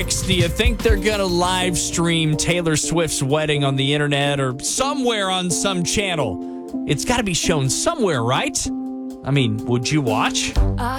Do you think they're going to live stream Taylor Swift's wedding on the internet or somewhere on some channel? It's got to be shown somewhere, right? I mean, would you watch?